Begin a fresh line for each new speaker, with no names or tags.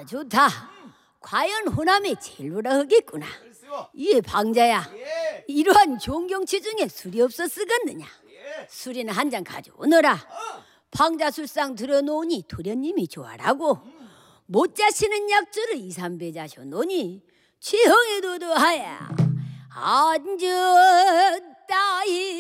좋다. 과연 호남의 젤로라 하겠구나.
글쎄요.
이 방자야,
예.
이러한 종경치 중에 술이 없었으겠느냐?
예.
술이나 한 잔 가져오너라. 방자술상 들어놓으니 도련님이 좋아라고 못 자시는 약주를 2, 3배 자셔놓으니 취형에도 더하야 앉았다이